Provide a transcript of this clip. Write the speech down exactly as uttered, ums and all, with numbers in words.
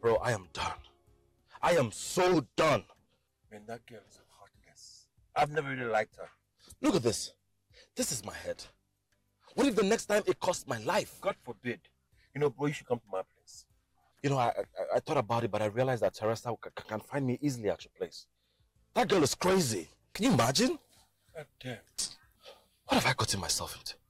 Bro, I am done. I am so done. Man, that girl is a hot mess. I've never really liked her. Look at this. This is my head. What if the next time it costs my life? God forbid. You know, bro, you should come to my place. You know, I, I, I thought about it, but I realized that Teresa can find me easily at your place. That girl is crazy. Can you imagine? God damn. What have I gotten myself into?